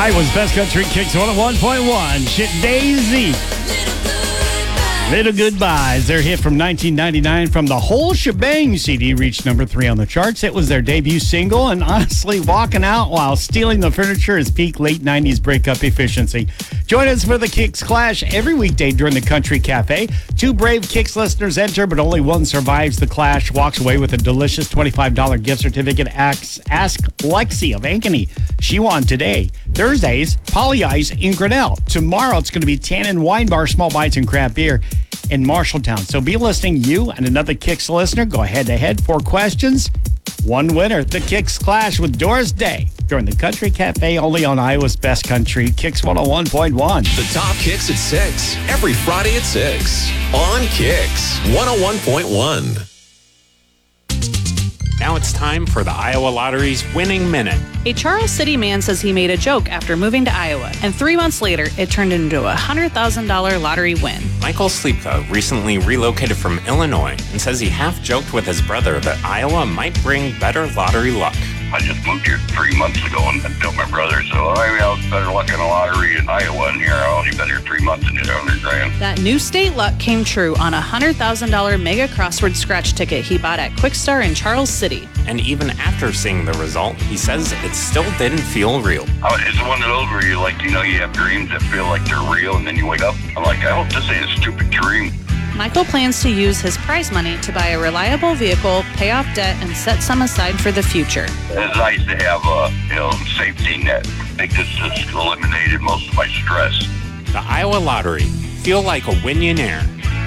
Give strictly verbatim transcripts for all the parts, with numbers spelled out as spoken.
Iowa's Best Country Kicks one oh one point one. Shit Daisy. Little Goodbyes. Their hit from nineteen ninety-nine from the Whole Shebang C D reached number three on the charts. It was their debut single, and honestly, walking out while stealing the furniture is peak late nineties breakup efficiency. Join us for the Kicks Clash every weekday during the Country Cafe. Two brave Kicks listeners enter, but only one survives the clash, walks away with a delicious twenty-five dollars gift certificate. Ask, ask Lexi of Ankeny. She won today. Thursdays, Polly Ice in Grinnell. Tomorrow, it's going to be Tannin Wine Bar, Small Bites, and Craft Beer in Marshalltown. So be listening, you and another Kicks listener. Go head to head. Four questions, one winner. The Kicks Clash with Doris Day during the Country Cafe, only on Iowa's Best Country, Kicks one oh one point one. The top Kicks at six, every Friday at six on Kicks one oh one point one. Now it's time for the Iowa Lottery's Winning Minute. A Charles City man says he made a joke after moving to Iowa, and three months later, it turned into a one hundred thousand dollars lottery win. Michael Slipka recently relocated from Illinois and says he half joked with his brother that Iowa might bring better lottery luck. I just moved here three months ago and built my brother, so I mean, I was better luck in the lottery in Iowa, and here I only been here three months and did one hundred grand. That new state luck came true on a one hundred thousand dollars mega crossword scratch ticket he bought at Quickstar in Charles City. And even after seeing the result, he says it still didn't feel real. Oh, it's one of those where you like, you know, you have dreams that feel like they're real, and then you wake up. I'm like, I hope this ain't a stupid dream. Michael plans to use his prize money to buy a reliable vehicle, pay off debt, and set some aside for the future. It's nice to have a, you know, safety net. I think this just eliminated most of my stress. The Iowa Lottery. Feel like a Winionaire.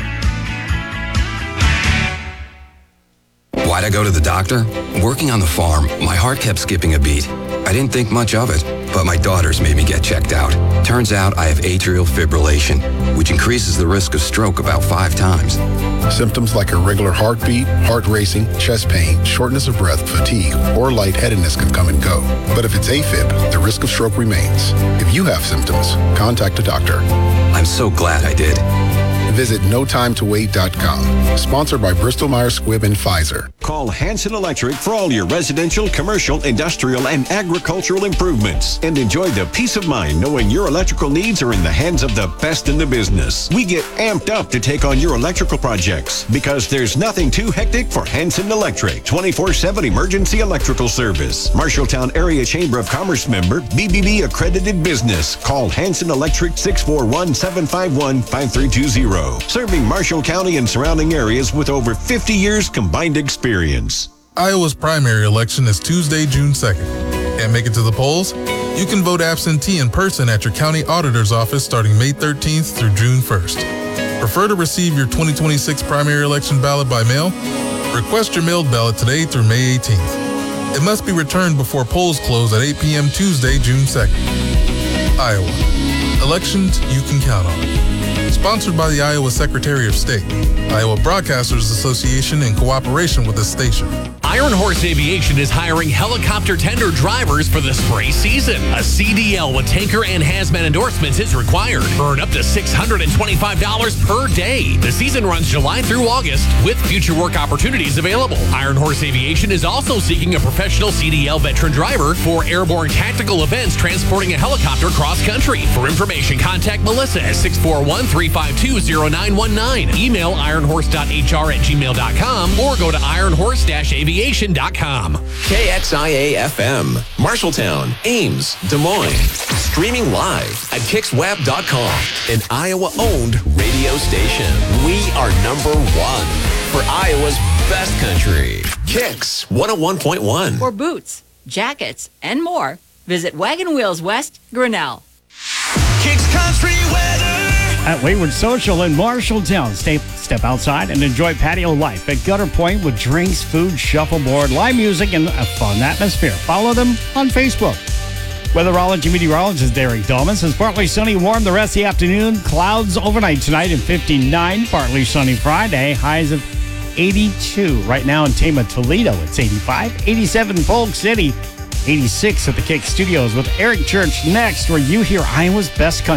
Why'd I go to the doctor? Working on the farm, my heart kept skipping a beat. I didn't think much of it, but my daughters made me get checked out. Turns out I have atrial fibrillation, which increases the risk of stroke about five times. Symptoms like irregular heartbeat, heart racing, chest pain, shortness of breath, fatigue, or lightheadedness can come and go. But if it's AFib, the risk of stroke remains. If you have symptoms, contact a doctor. I'm so glad I did. Visit no time to wait dot com. Sponsored by Bristol-Myers Squibb and Pfizer. Call Hanson Electric for all your residential, commercial, industrial, and agricultural improvements. And enjoy the peace of mind knowing your electrical needs are in the hands of the best in the business. We get amped up to take on your electrical projects because there's nothing too hectic for Hanson Electric. twenty-four seven emergency electrical service. Marshalltown Area Chamber of Commerce member, B B B accredited business. Call Hanson Electric six four one, seven five one, five three two zero. Serving Marshall County and surrounding areas with over fifty years combined experience. Iowa's primary election is Tuesday, June second. Can't make it to the polls? You can vote absentee in person at your county auditor's office starting May thirteenth through June first. Prefer to receive your twenty twenty-six primary election ballot by mail? Request your mailed ballot today through May eighteenth. It must be returned before polls close at eight p.m. Tuesday, June second. Iowa. Elections you can count on. Sponsored by the Iowa Secretary of State, Iowa Broadcasters Association in cooperation with the station. Iron Horse Aviation is hiring helicopter tender drivers for the spray season. A C D L with tanker and hazmat endorsements is required. Earn up to six hundred twenty-five dollars per day. The season runs July through August with future work opportunities available. Iron Horse Aviation is also seeking a professional C D L veteran driver for airborne tactical events transporting a helicopter cross country. For information, contact Melissa at six four one, three five two, zero nine one nine. Email ironhorse dot h r at gmail dot com or go to ironhorse aviation dot com. K X I A F M, Marshalltown, Ames, Des Moines. Streaming live at kicks web dot com, an Iowa-owned radio station. We are number one for Iowa's best country. Kicks one oh one point one. For boots, jackets, and more, visit Wagon Wheels West, Grinnell. Kicks Country Weather at Wayward Social in Marshalltown. Stay, step outside and enjoy patio life at Gutter Point with drinks, food, shuffleboard, live music, and a fun atmosphere. Follow them on Facebook. Weatherology meteorologist is Derek Dolman. It's partly sunny, warm the rest of the afternoon. Clouds overnight tonight in fifty-nine. Partly sunny Friday. Highs of eighty-two. Right now in Tama, Toledo, it's eighty-five. eighty-seven Polk City. eighty-six at the Kick Studios with Eric Church next, where you hear Iowa's best country.